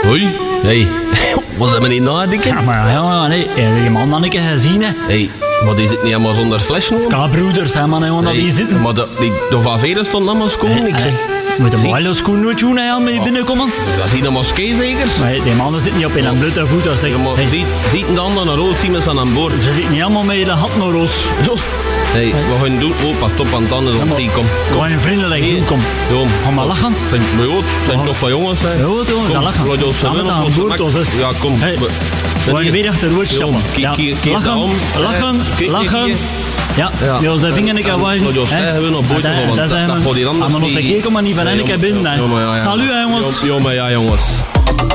Hoi. Hey. Was dat niet nadenken? Ja, maar ja, nee. Die man had ik gezien, hè. Hey, maar die zit niet helemaal zonder slash, man. Ska-broeders, hè, man, jongen, dat die zitten. Maar de Van Veren stond allemaal schoon, ik zeg. Moet de Milo schoen nooit doen, hè, met die binnenkomen. Dat is een moskee zeker? Maar die mannen zitten niet op in een blote voet. Dat zeg, ziet de anderen naar roos, zien we aan boord. Ze zitten niet allemaal met de hat naar roos. Hey, wat gaan we doen? Oh, pas op aan het tanden, dan zie kom. Kom een vriendelijk doen, kom. Ga maar lachen. Zijn toch van jongens, hè? Ja, ga lachen. Gaan we aan boord, hè. Ja, kom. We gaan weer achterwoord stappen. Lachen. Ja, ja, ze vingen ik aan hebben nog boord gewoon. Dat zijn we. Aan mijn keer komen niet van een keer binnen. Salut, jongens. Ja, maar ja, jongens.